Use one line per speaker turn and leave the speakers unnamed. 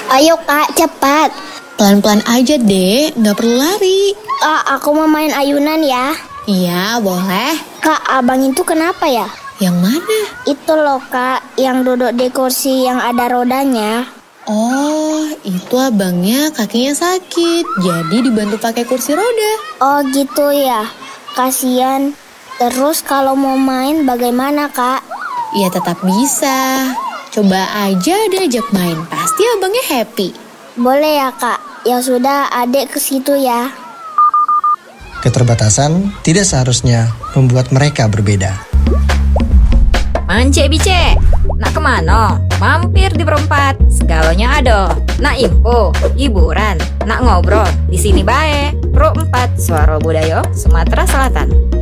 Ayo kak, cepat.
Pelan-pelan aja deh, nggak perlu lari.
Kak, aku mau main ayunan ya.
Iya, boleh.
Kak, abang itu kenapa ya?
Yang mana?
Itu loh kak, yang duduk di kursi yang ada rodanya.
Oh, itu abangnya kakinya sakit, jadi dibantu pakai kursi roda.
Oh gitu ya, kasian. Terus kalau mau main bagaimana kak?
Ya tetap bisa. Coba aja diajak main, pasti abangnya happy.
Boleh ya kak, ya sudah adik ke situ ya.
Keterbatasan tidak seharusnya membuat mereka berbeda.
Mance bice, nak kemana? Mampir di Perempat, segalanya ada. Nak info, hiburan, nak ngobrol, di sini bae. Pro 4, Suara Budaya, Sumatera Selatan.